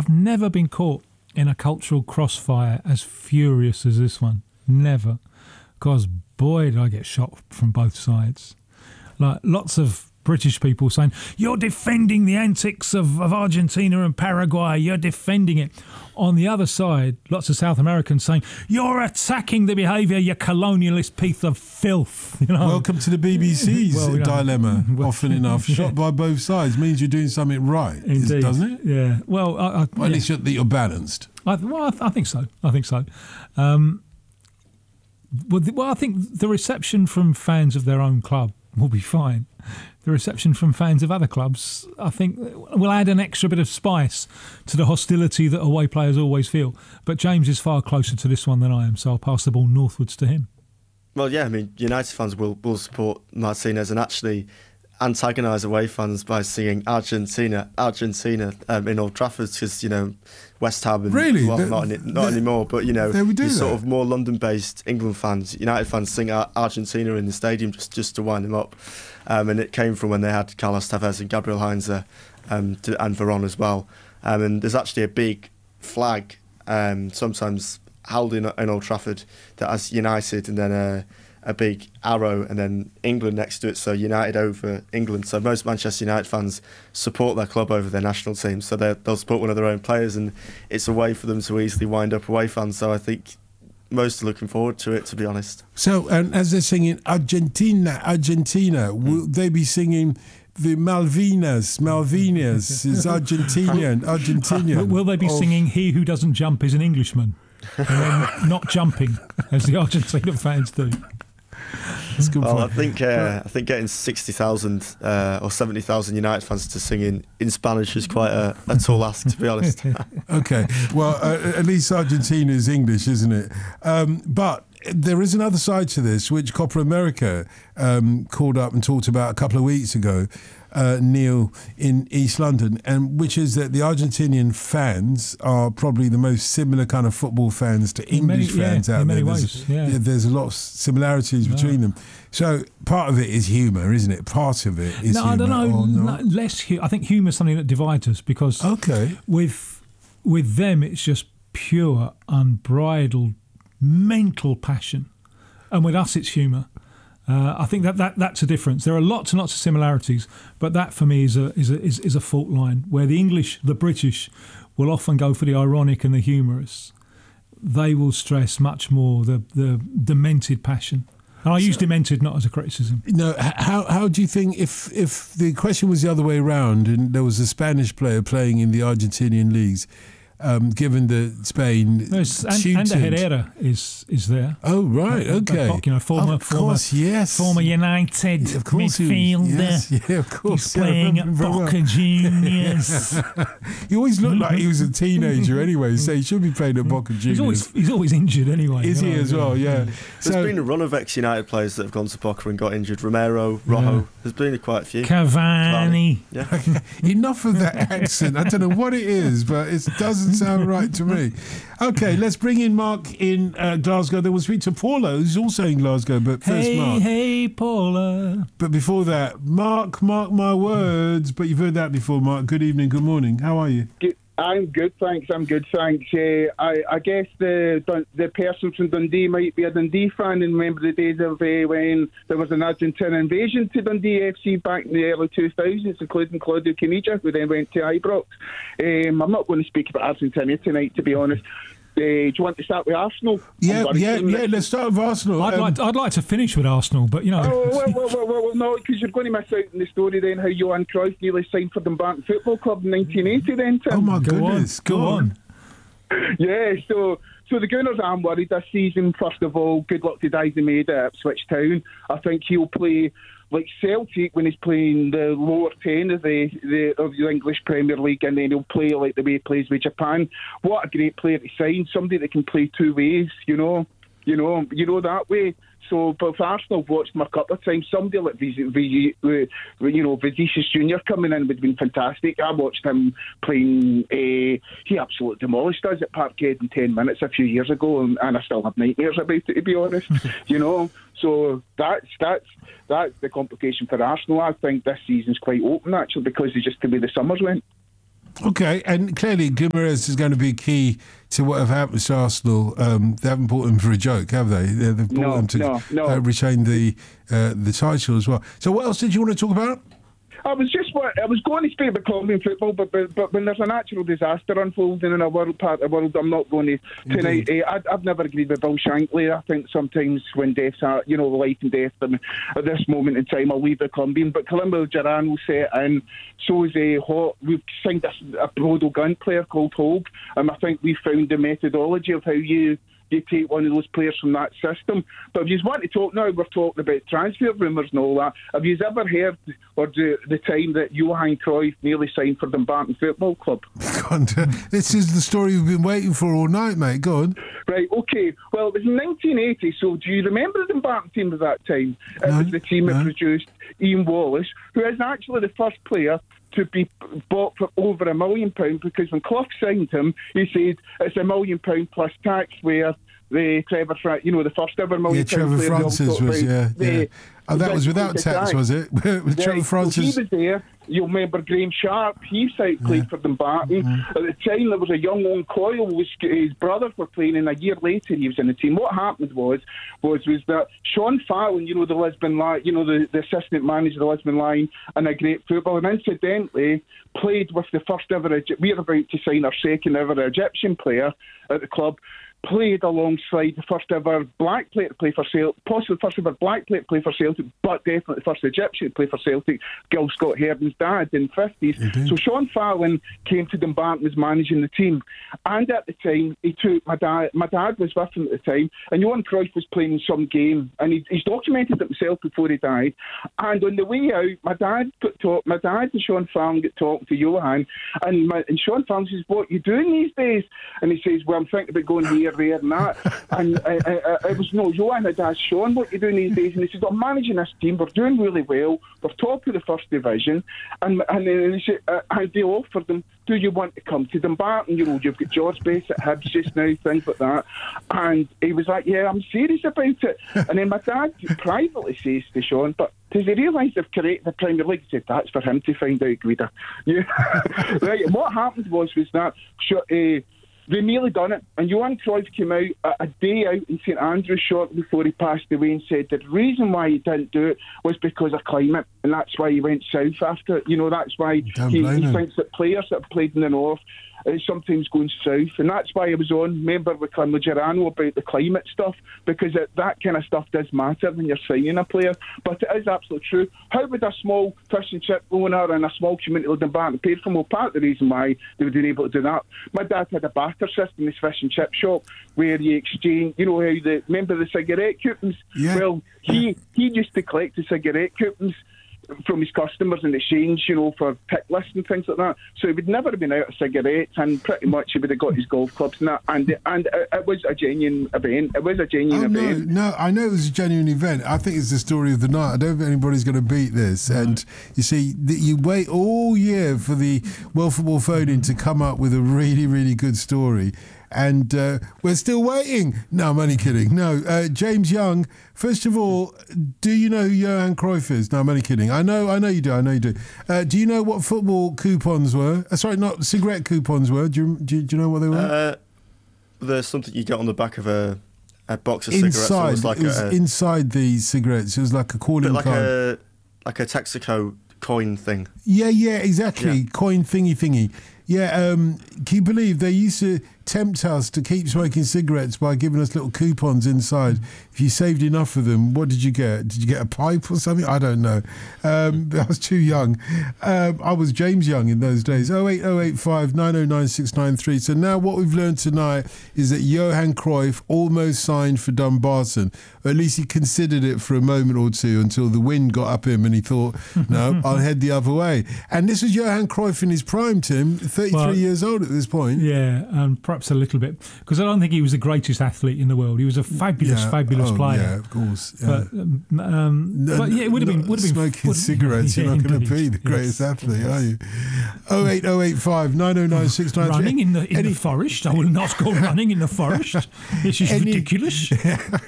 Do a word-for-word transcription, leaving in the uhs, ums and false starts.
I've never been caught in a cultural crossfire as furious as this one. Never. Because, boy, did I get shot from both sides. Like, lots of British people saying, you're defending the antics of, of Argentina and Paraguay, you're defending it. On the other side, lots of South Americans saying, you're attacking the behaviour, you colonialist piece of filth. You know? Welcome to the B B C's well, you know, dilemma, well, often enough. yeah. Shot by both sides means you're doing something right, Indeed. doesn't it? Yeah. Well, I, I, Well, yeah. at least you're, that you're balanced. I, well, I, th- I think so. I think so. Um, well, the, well, I think the reception from fans of their own club will be fine. The reception from fans of other clubs, I think, will add an extra bit of spice to the hostility that away players always feel. But James is far closer to this one than I am, so I'll pass the ball northwards to him. Well, yeah, I mean, United fans will, will support Martinez and actually antagonise away fans by singing Argentina, Argentina um, in Old Trafford because, you know, West Ham and really? well, the, not, any, not the, anymore, but, you know, these sort of more London-based England fans, United fans sing Argentina in the stadium just, just to wind them up. Um, and it came from when they had Carlos Tevez and Gabriel Heinze um, to, and Veron as well. Um, and there's actually a big flag um, sometimes held in, in Old Trafford that has United and then a a big arrow and then England next to it, so United over England. So most Manchester United fans support their club over their national team, so they'll support one of their own players, and it's a way for them to easily wind up away fans. So I think most are looking forward to it, to be honest. So, and as they're singing Argentina, Argentina, mm. will they be singing the Malvinas, Malvinas is Argentinian, Argentinian? Will they be of... singing He Who Doesn't Jump is an Englishman? And then not jumping, as the Argentina fans do. That's good well, point. I think uh, I think getting sixty thousand uh, or seventy thousand United fans to sing in, in Spanish is quite a, a tall ask, to be honest. Okay, well, uh, at least Argentina is English, isn't it? Um, but there is another side to this, which Copper America um, called up and talked about a couple of weeks ago, uh, Neil, in East London, and which is that the Argentinian fans are probably the most similar kind of football fans to English many, fans yeah, out in there. many There's, ways, yeah. there's a lot of similarities between no. them. So part of it is humour, isn't it? Part of it is no, humour. I don't know. No, less. Hu- I think humour is something that divides us because okay. with with them it's just pure, unbridled, mental passion. And with us, it's humour. Uh, I think that, that that's a difference. There are lots and lots of similarities, but that for me is a is a is, is a fault line where the English, the British, will often go for the ironic and the humorous. They will stress much more the the demented passion. And I use demented not as a criticism. No, how how do you think if if the question was the other way around and there was a Spanish player playing in the Argentinian leagues? Um, given that Spain no, tutored. Ander Herrera is is there. Oh right, okay. Uh, you know, former, of course, former, yes. former United yeah, of course midfielder. He, yes, yeah, of course. He's playing yeah, at Boca well. Juniors. He always looked like he was a teenager anyway, so he should be playing at Boca Juniors. He's always he's always injured anyway. Is he know, as yeah. well? Yeah. There's so, been a run of ex-United players that have gone to Boca and got injured. Romero, Rojo. Yeah. There's been quite a few. Cavani. Yeah. Enough of that accent. I don't know what it is, but it doesn't sound right to me. Okay, let's bring in Mark in uh, Glasgow. Then we'll speak to Paula, who's also in Glasgow, but first hey, Mark. Hey, Paula. But before that, Mark, mark my words. But you've heard that before, Mark. Good evening, good morning. How are you? Good. I'm good, thanks. I'm good, thanks. Uh, I, I guess the the person from Dundee might be a Dundee fan and remember the days of uh, when there was an Argentine invasion to Dundee F C back in the early two thousands, including Claudio Caniggia, who then went to Ibrox. Um, I'm not going to speak about Argentina tonight, to be honest. Uh, do you want to start with Arsenal? Yeah, yeah, yeah. Let's start with Arsenal. I'd, um, like, I'd like to finish with Arsenal, but you know. Oh, well, well, well, well, well no, because you're going to miss out on the story then how Johan Cruyff nearly signed for the Dumbarton Football Club in nineteen eighty. Then, Tim. Oh my go goodness, on, go, go on. on. Yeah, so so the Gunners, I'm worried this season. First of all, good luck to Dyson Maeda at Ipswich Town. I think he'll play like Celtic when he's playing the lower ten of the, the of the English Premier League, and then he'll play like the way he plays with Japan. What a great player to sign! Somebody that can play two ways, you know, you know, you know that way. So, but for Arsenal, I've watched him a couple of times. Somebody like Viz, Viz, you know, Vinicius Junior coming in would have been fantastic. I watched him playing. Uh, he absolutely demolished us at Parkhead in ten minutes a few years ago, and, and I still have nightmares about it, to be honest. You know, so that's that's that's the complication for Arsenal. I think this season's quite open actually because it's just the way the summers went. Okay, and clearly Guimaraes is going to be key to whatever happens to Arsenal. Um, they haven't bought him for a joke, have they? They've bought No, him to no, no. Uh, retain the uh, the title as well. So what else did you want to talk about? I was just I was going to speak about Colombian football, but, but but when there's a natural disaster unfolding in a world part of the world, I'm not going to tonight. Eh, I, I've never agreed with Bill Shankly. I think sometimes when deaths are, you know, the life and death, and at this moment in time, I'll leave the Colombian. But Colombo Girano set in. So is a hot. We've signed a, a Bodo Glimt player called Hogue, and I think we found the methodology of how you. You take one of those players from that system. But if you want to talk now, we're talking about transfer rumours and all that. Have you ever heard or the, the time that Johan Cruyff nearly signed for Dumbarton Football Club? This is the story we've been waiting for all night, mate. Go on. Right, okay. Well, it was in nineteen eighty, so do you remember the Dumbarton team at that time? It No, was the team no. that produced Ian Wallace, who is actually the first player to be bought for over a million pounds, because when Clough signed him, he said it's a million pound plus tax, where the Trevor, Fra- you know, the first ever million Yeah, Trevor pound player Francis also was, paid. yeah. They- yeah. Oh, that they was didn't without take the tax, tax. was it? With Right, Trevor so Francis. he was there. You'll remember Graham Sharp. He played Yeah. for Dumbarton. Mm-hmm. At the time, there was a young Owen Coyle. Was his brothers were playing, and a year later, he was in the team. What happened was, was was that Sean Fallon, you know, the Lisbon Lion, you know, the, the assistant manager of the Lisbon Lion, and a great footballer, and incidentally played with the first ever. Egy- We're about to sign our second ever Egyptian player at the club. Played alongside the first ever black player to play for Celtic, possibly the first ever black player to play for Celtic, but definitely the first Egyptian to play for Celtic, Gil Scott Heardon's dad in the fifties. Indeed. So Sean Fallon came to Dumbarton, was managing the team, and at the time he took my dad. My dad was with him at the time, and Johan Cruyff was playing in some game, and he, he's documented it himself before he died. And on the way out, my dad got talk. My dad and Sean Fallon got talking to Johan, and, my, and Sean Fallon says, "What are you doing these days?" And he says, "Well, I'm thinking about going here, there, and that." And uh, uh, it was no Johan had asked Sean, "What are you doing these days?" And he said, "I'm managing this team. We're doing really well. We're top of the first division." And and then he said, uh, and they offered them, "Do you want to come to Dumbarton? You know, you've got George Best at Hibs just now, things like that." And he was like, "Yeah, I'm serious about it." And then my dad privately says to Sean, "But does he realise they've created the Premier League?" He said, "That's for him to find out, Guida." Yeah. Right. And what happened was was that uh, they nearly done it, and Johan Cruyff came out a, a day out in St Andrews shortly before he passed away and said the reason why he didn't do it was because of climate, and that's why he went south after it. You know, that's why Don't he, blame he him. thinks that players that have played in the north uh, sometimes going south, and that's why I was on, member with Colombo Girano about the climate stuff, because it, that kind of stuff does matter when you're signing a player. But it is absolutely true. How would a small fish and chip owner and a small community like Dumbarton paid for? Well, part of the reason why they were being able to do that, my dad had a barter system in his fish and chip shop where you exchange, you know how the, remember the cigarette coupons? Yeah. Well, he, he used to collect the cigarette coupons from his customers in exchange, you know, for pick lists and things like that. So he would never have been out of cigarettes, and pretty much he would have got his golf clubs and that. And and it, it was a genuine event. It was a genuine Oh, no, event. no, I know it was a genuine event. I think it's the story of the night. I don't think anybody's going to beat this. And you see, th- you wait all year for the World Football Phone-In to come up with a really, really good story. And uh, we're still waiting. No, I'm only kidding. No, uh, James Young. First of all, do you know who Johan Cruyff is? No, I'm only kidding. I know, I know you do. I know you do. Uh, do you know what football coupons were? Uh, sorry, not cigarette coupons were. Do you, do you, do you know what they were? Uh, there's something you get on the back of a, a box of cigarettes. Inside, Almost like it was a, inside these cigarettes. It was like a bit calling like card. a like a Texaco coin thing. Yeah, yeah, exactly. Yeah. Coin thingy thingy. Yeah, um, can you believe they used to tempt us to keep smoking cigarettes by giving us little coupons inside? If you saved enough of them, what did you get? Did you get a pipe or something? I don't know. Um, I was too young. Um, I was James Young in those days. oh eight oh eight five nine oh nine six nine three. So now what we've learned tonight is that Johan Cruyff almost signed for Dumbarton. Or at least he considered it for a moment or two until the wind got up him and he thought, no, I'll head the other way. And this was Johan Cruyff in his prime, Tim, thirty-three Well, years old at this point. Yeah, and perhaps a little bit, because I don't think he was the greatest athlete in the world. He was a fabulous, Yeah. fabulous Oh, player. Yeah, of course. Yeah. But, um, um, No, but yeah, it would have been. Would have been smoking would- cigarettes. yeah, You're not going to indeed. be the greatest Yes. athlete, are you? Oh eight oh eight five nine oh nine six nine three. Running in the in Any- the forest. I will not go running in the forest. This is Any- ridiculous.